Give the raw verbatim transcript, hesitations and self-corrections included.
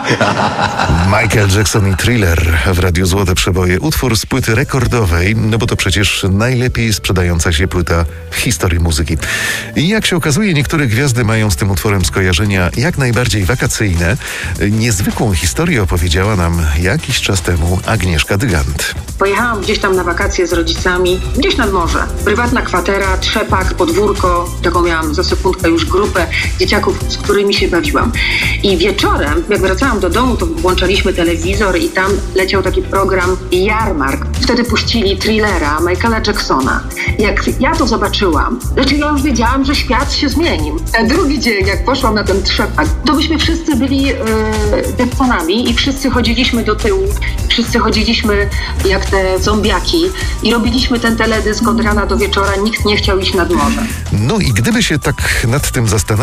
Michael Jackson i Thriller w Radiu Złote Przeboje. Utwór z płyty rekordowej, no bo to przecież najlepiej sprzedająca się płyta w historii muzyki. I jak się okazuje, niektóre gwiazdy mają z tym utworem skojarzenia jak najbardziej wakacyjne. Niezwykłą historię opowiedziała nam jakiś czas temu Agnieszka Dygant. Pojechałam gdzieś tam na wakacje z rodzicami, gdzieś nad morze. Prywatna kwatera, trzepak, podwórko. Taką miałam za sekundkę już grupę dzieciaków, z którymi się bawiłam. I wieczorem, jak wracałam do domu, to włączaliśmy telewizor i tam leciał taki program Jarmark. Wtedy puścili Thrillera Michaela Jacksona. Jak ja to zobaczyłam, znaczy ja już wiedziałam, że świat się zmienił. A drugi dzień, jak poszłam na ten trzepak, to byśmy wszyscy byli yy, Jacksonami i wszyscy chodziliśmy do tyłu. Wszyscy chodziliśmy jak te zombiaki i robiliśmy ten teledysk od rana do wieczora. Nikt nie chciał iść nad morze. No i gdyby się tak nad tym zastanowić,